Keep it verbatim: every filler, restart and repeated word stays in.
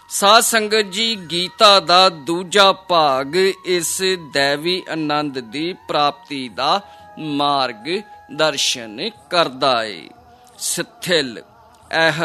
ਸਾਧ ਸੰਗਤ ਜੀ, ਗੀਤਾ ਦਾ ਦੂਜਾ ਭਾਗ ਇਸ ਦੈਵੀ ਆਨੰਦ ਦੀ ਪ੍ਰਾਪਤੀ ਦਾ ਮਾਰਗ ਦਰਸ਼ਨ ਕਰਦਾ ਏ। ਸਥਿਲ ਇਹ